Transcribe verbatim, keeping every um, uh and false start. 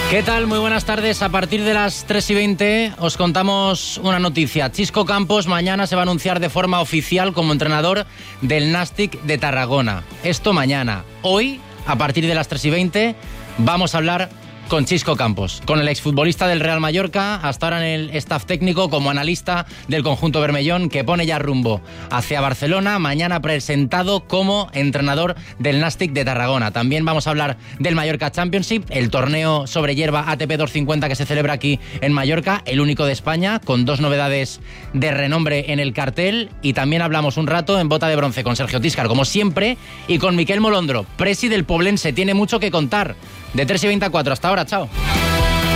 ¿Qué tal? Muy buenas tardes. A partir de las tres y veinte os contamos una noticia. Xisco Campos mañana se va a anunciar de forma oficial como entrenador del Nàstic de Tarragona. Esto mañana. Hoy, a partir de las tres y veinte, vamos a hablar con Xisco Campos, con el exfutbolista del Real Mallorca, hasta ahora en el staff técnico como analista del conjunto bermellón, que pone ya rumbo hacia Barcelona, mañana presentado como entrenador del Nàstic de Tarragona. También vamos a hablar del Mallorca Championship, el torneo sobre hierba A T P doscientos cincuenta que se celebra aquí en Mallorca, el único de España, con dos novedades de renombre en el cartel, y también hablamos un rato en Bota de Bronce con Sergio Tíscar, como siempre, y con Miquel Molondro, presi del Poblense. Tiene mucho que contar. De tres y veinte a cuatro. Hasta ahora, chao.